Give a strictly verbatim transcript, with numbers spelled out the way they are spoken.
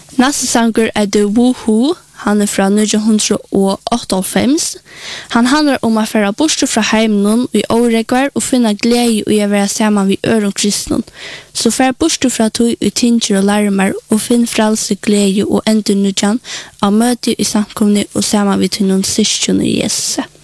Nästa sanger är The Woohoo. Han är från nittonhundraåttioåtta. Han handlar om att föra bort från hemmen i åregvar och finna glädje i att vara samman vid öron kristna. Så för bort från tog i tinger och larmar och finn frälse glädje och ändå nudjan av möte i samkomne och samman vid någon syskon i Jesus.